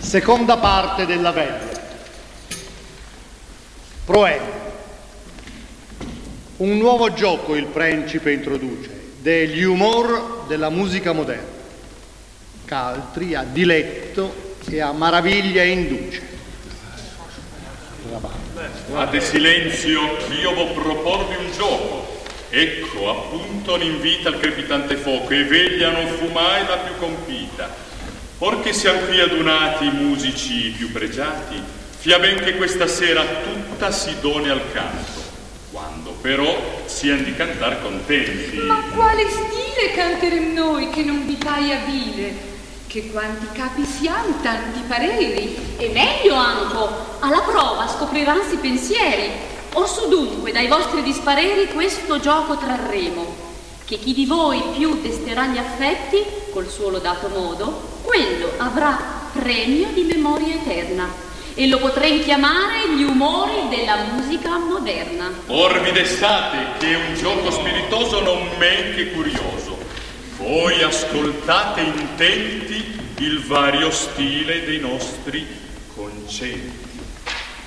Seconda parte della Veglia. Proemio. Un nuovo gioco il principe introduce, degli umor della musica moderna, ch'altri a diletto e a maraviglia induce. Fate silenzio, io vo proporvi un gioco. Ecco, appunto, l'invita al crepitante fuoco e veglia non fu mai la più compita. Porché siamo qui adunati i musici più pregiati, fia ben che questa sera tutta si doni al canto, quando però sian di cantar contenti. Ma quale stile canterem noi che non vi paia vile? Che quanti capi siamo, tanti pareri. E meglio anco, alla prova scopriransi pensieri. Osso dunque dai vostri dispareri questo gioco trarremo, che chi di voi più desterà gli affetti col suo lodato modo, quello avrà premio di memoria eterna e lo potrei chiamare gli umori della musica moderna. Or vi destate che è un gioco spiritoso non men che curioso. Voi ascoltate intenti il vario stile dei nostri concetti.